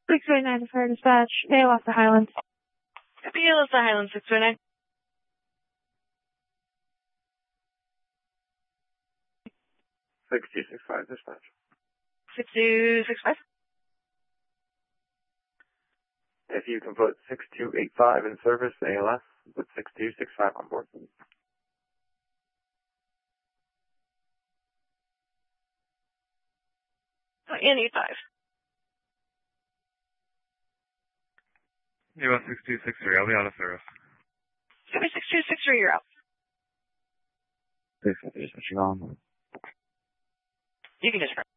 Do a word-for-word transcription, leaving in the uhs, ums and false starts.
six two eight nine to Fire Dispatch. A L S to Highlands. Copy, A L S to Highlands, six two eight nine. six two six five, dispatch. six two six five. If you can put six two eight five in service, A L S, with six two six five on board. Oh, and eight five. U S six two six three, I'll be out of service. Copy, six two six three, you're out. Please, dispatch, you're on. You can just